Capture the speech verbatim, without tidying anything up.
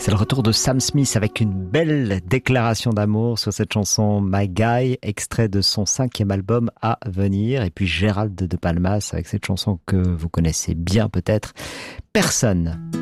C'est le retour de Sam Smith avec une belle déclaration d'amour sur cette chanson My Guy, extrait de son cinquième album à venir. Et puis Gérald de Palmas avec cette chanson que vous connaissez bien peut-être, Personne.